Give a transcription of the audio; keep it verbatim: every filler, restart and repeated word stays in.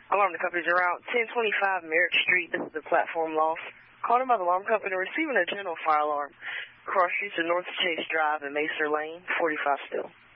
Alarm the company's around ten twenty-five Merritt Street. This is the platform loss. Called in by the alarm company receiving a general fire alarm. Cross streets of North Chase Drive and Macer Lane, forty-five still.